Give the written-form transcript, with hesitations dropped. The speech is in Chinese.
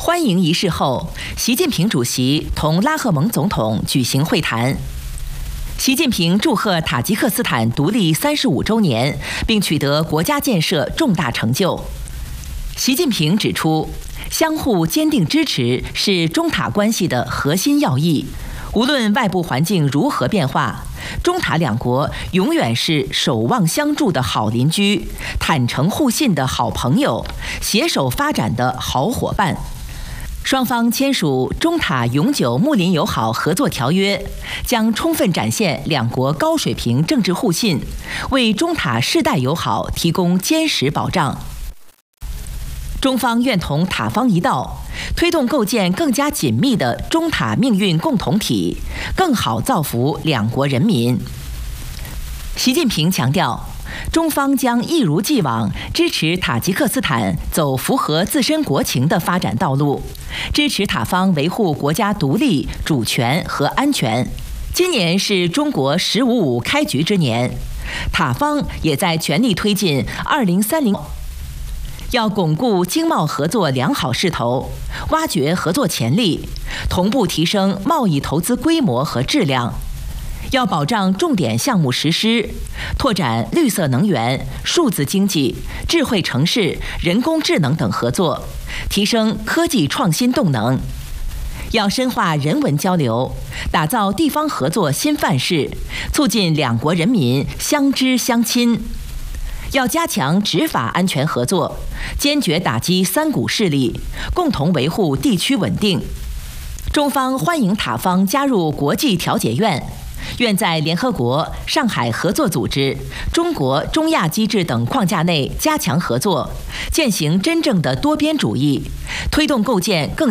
欢迎仪式后，习近平主席同拉赫蒙总统举行会谈。习近平祝贺塔吉克斯坦独立35周年，并取得国家建设重大成就。习近平指出，相互坚定支持是中塔关系的核心要义。无论外部环境如何变化，中塔两国永远是守望相助的好邻居，坦诚互信的好朋友，携手发展的好伙伴。双方签署中塔永久睦邻友好合作条约，将充分展现两国高水平政治互信，为中塔世代友好提供坚实保障。中方愿同塔方一道，推动构建更加紧密的中塔命运共同体，更好造福两国人民。习近平强调，中方将一如既往支持塔吉克斯坦走符合自身国情的发展道路，支持塔方维护国家独立、主权和安全。今年是中国“15+5”开局之年，塔方也在全力推进2030。要巩固经贸合作良好势头，挖掘合作潜力，同步提升贸易投资规模和质量。要保障重点项目实施，拓展绿色能源、数字经济、智慧城市、人工智能等合作，提升科技创新动能。要深化人文交流，打造地方合作新范式，促进两国人民相知相亲。要加强执法安全合作，坚决打击三股势力，共同维护地区稳定。中方欢迎塔方加入国际调解院，愿在联合国、上海合作组织、中国中亚机制等框架内加强合作，践行真正的多边主义，推动构建更